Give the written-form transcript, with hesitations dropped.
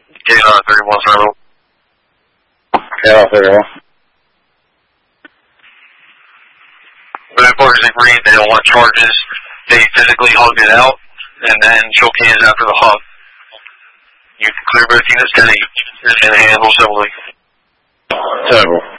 Get 31 Charlotte. Yeah, 31. When the parties agreed they don't want charges, they physically hugged it out and then shook hands after the hug. You can clear both units, and handle civilly. Terrible.